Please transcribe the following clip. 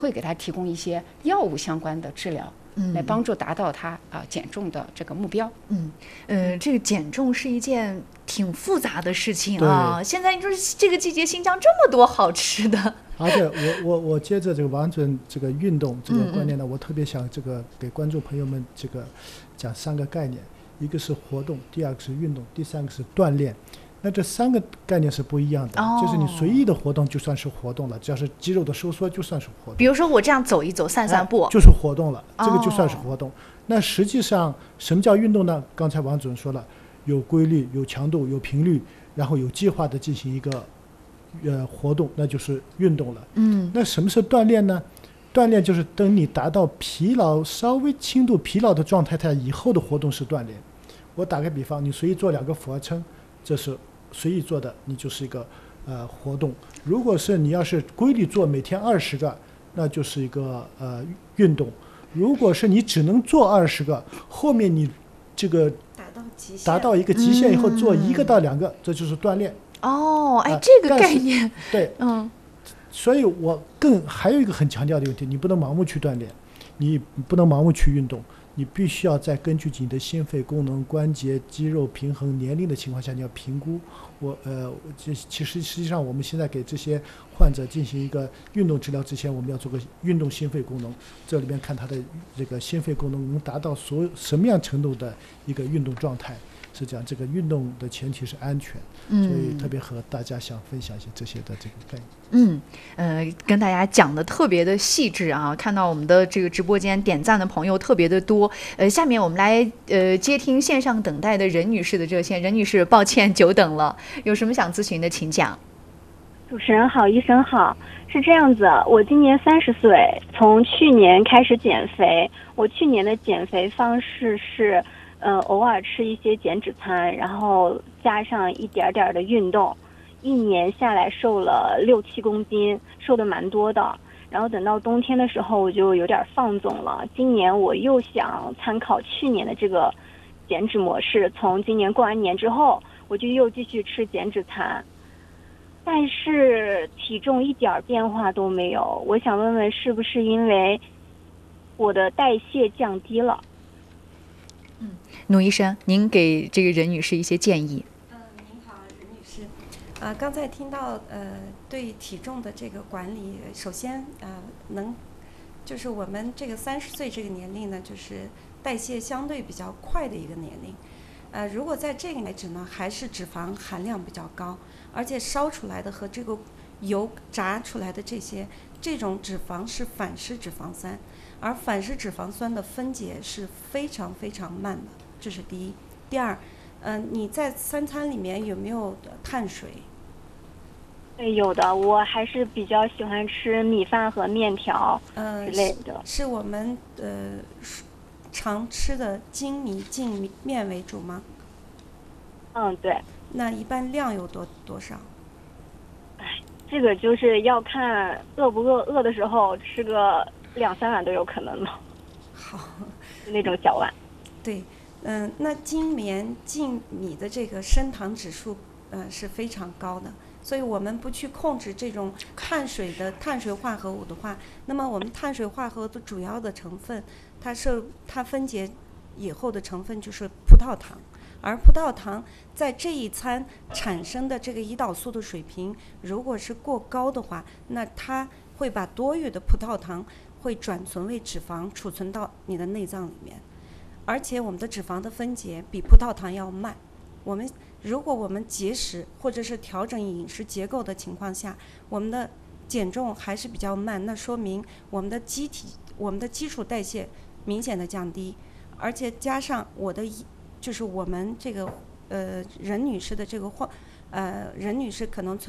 会给他提供一些药物相关的治疗，来帮助达到他减重的这个目标。 这个减重是一件挺复杂的事情啊。现在你说这个季节新疆这么多好吃的， 而且我接着这个王准这个运动这个观念呢，我特别想这个给观众朋友们这个讲3个概念，一个是活动，第2个是运动，第3个是锻炼。那这3个概念是不一样的，就是你随意的活动就算是活动了，只要是肌肉的收缩就算是活动。 比如说我这样走一走、散散步， 就是活动了，这个就算是活动。那实际上什么叫运动呢？刚才王主任说了，有规律、有强度、有频率，然后有计划的进行一个活动，那就是运动了。那什么是锻炼呢？锻炼就是等你达到疲劳稍微轻度疲劳的状态下以后的活动是锻炼。我打个比方，你随意做2个俯卧撑，这是随意做的，你就是一个活动。如果是你要是规律做每天20个，那就是一个运动。如果是你只能做20个，后面你这个达到一个极限以后做1个到2个，这就是锻炼。 这个概念对，所以我还有一个很强调的问题，你不能盲目去锻炼，你不能盲目去运动，你必须要在根据你的心肺功能、关节、肌肉平衡、年龄的情况下，你要评估。实际上我们现在给这些患者进行一个运动治疗之前，我们要做个运动心肺功能，这里边看他的这个心肺功能能达到什么样程度的一个运动状态。是这样，这个运动的前提是安全，所以特别和大家想分享一些这些的这个概念。跟大家讲的特别的细致啊，看到我们的这个直播间点赞的朋友特别的多。下面我们来接听线上等待的任女士的热线。任女士，抱歉久等了，有什么想咨询的请讲。 主持人好，医生好。是这样子，我今年30岁，从去年开始减肥。我去年的减肥方式是偶尔吃一些减脂餐，然后加上一点点的运动，1年下来瘦了6-7公斤，瘦的蛮多的。然后等到冬天的时候我就有点放纵了，今年我又想参考去年的这个减脂模式，从今年过完年之后我就又继续吃减脂餐，但是体重一点变化都没有。我想问问是不是因为我的代谢降低了？ 努医生，您给这个任女士一些建议。 您好，任女士。刚才听到对体重的这个管理，首先就是我们这个30岁这个年龄呢，就是代谢相对比较快的一个年龄。如果在这个位置呢，还是脂肪含量比较高，而且烧出来的和这个油炸出来的这种脂肪是反式脂肪酸。而反式脂肪酸的分解是非常非常慢的，这是第一。第二，你在3餐里面有没有碳水？ 对，有的，我还是比较喜欢吃米饭和面条之类的。 是我们常吃的精米净面为主吗？ 对。 那一般量有多少？ 这个就是要看饿不饿，饿的时候吃个2-3碗都有可能了。 好， 那种小碗。 对，那精棉净米的这个升糖指数是非常高的，所以我们不去控制这种碳水化合物的话，那么我们碳水化合物的主要的成分，它分解以后的成分就是葡萄糖。而葡萄糖在这一餐产生的这个胰岛素的水平，如果是过高的话，那它会把多余的葡萄糖会转存为脂肪，储存到你的内脏里面。而且我们的脂肪的分解比葡萄糖要慢。如果我们节食或者是调整饮食结构的情况下，我们的减重还是比较慢，那说明我们的基础代谢明显的降低，而且加上就是我们这个任女士的这个任女士可能存